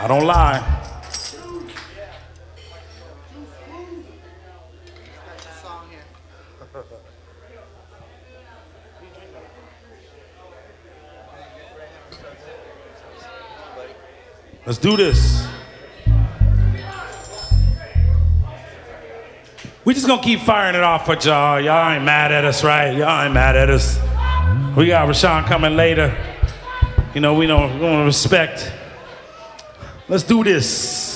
I don't lie. Let's do this. We just gonna keep firing it off for y'all. Y'all ain't mad at us, right? Y'all ain't mad at us. We got Rashawn coming later. You know, we want to respect. Let's do this.